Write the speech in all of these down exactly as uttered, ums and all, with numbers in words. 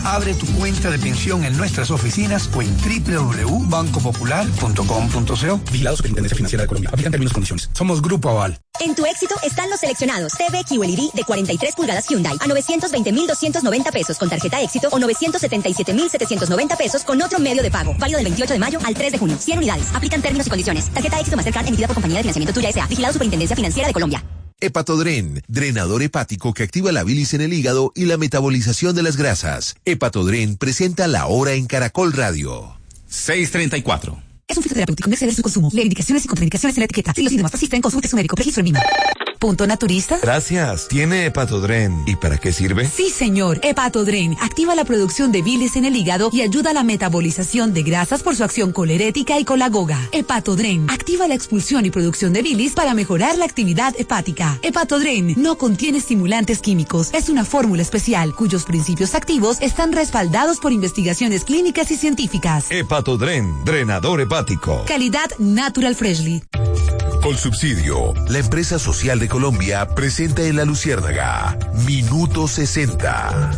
Abre tu cuenta de pensión en nuestras oficinas o en doble u doble u doble u punto banco popular punto com punto co. Vigilado Superintendencia Financiera de Colombia. Aplican términos y condiciones. Somos Grupo Aval. En tu éxito están los seleccionados. T V Q L E D de cuarenta y tres pulgadas Hyundai a novecientos veinte mil doscientos noventa pesos con tarjeta éxito o novecientos setenta y siete mil setecientos noventa pesos con otro medio de pago. Válido del veintiocho de mayo al tres de junio. cien unidades. Aplican términos y condiciones. Tarjeta éxito Mastercard emitida por Compañía de Financiamiento Tuya S A. Vigilado Superintendencia Financiera de Colombia. Hepatodren, drenador hepático que activa la bilis en el hígado y la metabolización de las grasas. Hepatodren presenta La Hora en Caracol Radio. seis treinta y cuatro. Es un fitoterapéutico, no exceder su consumo. Lee indicaciones y contraindicaciones en la etiqueta. Si los síntomas persisten, consulte a su médico. Registro en Lima. ¿Punto naturista? Gracias. ¿Tiene Hepatodren? ¿Y para qué sirve? Sí, señor. Hepatodren activa la producción de bilis en el hígado y ayuda a la metabolización de grasas por su acción colerética y colagoga. Hepatodren activa la expulsión y producción de bilis para mejorar la actividad hepática. Hepatodren no contiene estimulantes químicos. Es una fórmula especial cuyos principios activos están respaldados por investigaciones clínicas y científicas. Hepatodren, drenador hepático. Calidad Natural Freshly. Colsubsidio, la empresa social de Colombia, presenta en La Luciérnaga Minuto sesenta.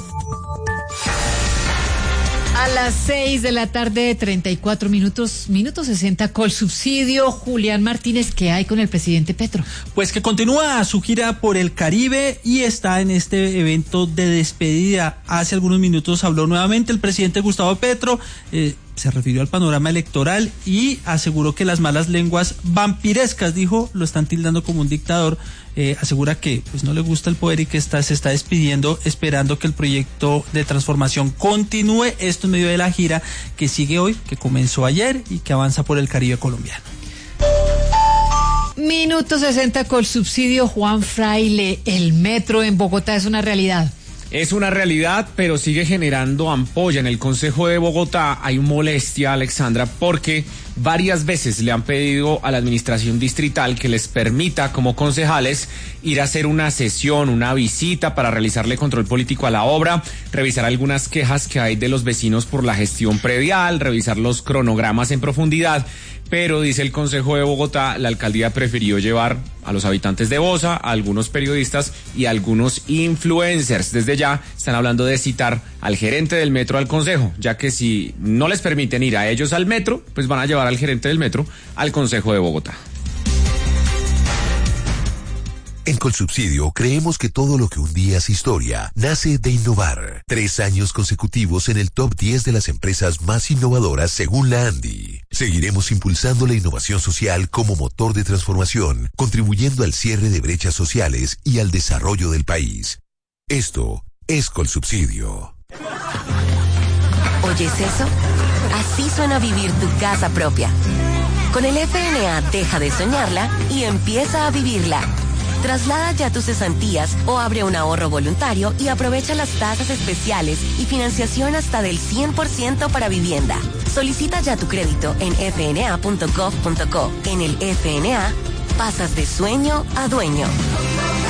A las seis de la tarde, treinta y cuatro minutos, minuto sesenta, Colsubsidio. Julián Martínez, ¿qué hay con el presidente Petro? Pues que continúa su gira por el Caribe y está en este evento de despedida. Hace algunos minutos habló nuevamente el presidente Gustavo Petro, eh, se refirió al panorama electoral y aseguró que las malas lenguas vampirescas, dijo, lo están tildando como un dictador. Eh, asegura que pues no le gusta el poder y que está, se está despidiendo, esperando que el proyecto de transformación continúe. Esto en medio de la gira que sigue hoy, que comenzó ayer y que avanza por el Caribe colombiano. Minuto sesenta, Colsubsidio. Juan Fraile, el metro en Bogotá es una realidad. Es una realidad, pero sigue generando ampolla. En el Consejo de Bogotá hay molestia, Alexandra, porque varias veces le han pedido a la administración distrital que les permita, como concejales, ir a hacer una sesión, una visita para realizarle control político a la obra, revisar algunas quejas que hay de los vecinos por la gestión predial, revisar los cronogramas en profundidad. Pero, dice el Consejo de Bogotá, la alcaldía prefirió llevar a los habitantes de Bosa, a algunos periodistas y a algunos influencers. Desde ya están hablando de citar al gerente del metro al Consejo, ya que si no les permiten ir a ellos al metro, pues van a llevar al gerente del metro al Consejo de Bogotá. En Colsubsidio creemos que todo lo que un día es historia nace de innovar. Tres años consecutivos en el top diez de las empresas más innovadoras según la ANDI. Seguiremos impulsando la innovación social como motor de transformación, contribuyendo al cierre de brechas sociales y al desarrollo del país. Esto es Colsubsidio. ¿Oyes eso? Así suena vivir tu casa propia. Con el F N A deja de soñarla y empieza a vivirla. Traslada ya tus cesantías o abre un ahorro voluntario y aprovecha las tasas especiales y financiación hasta del cien por ciento para vivienda. Solicita ya tu crédito en f n a punto gov punto co. En el F N A, pasas de sueño a dueño.